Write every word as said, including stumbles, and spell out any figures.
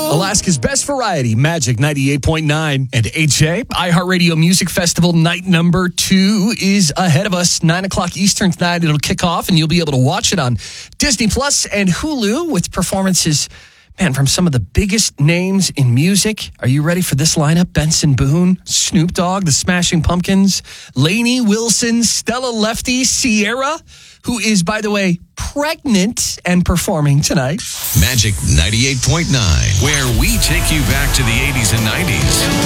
Alaska's best variety, Magic ninety-eight point nine. And A J, iHeartRadio Music Festival night number two is ahead of us. nine o'clock Eastern tonight, it'll kick off, and you'll be able to watch it on Disney Plus and Hulu with performances, man, from some of the biggest names in music. Are you ready for this lineup? Benson Boone, Snoop Dogg, the Smashing Pumpkins, Lainey Wilson, Stella Lefty, Sierra, who is, by the way, pregnant and performing tonight. Magic ninety-eight point nine, where we take you back to the eighties and nineties.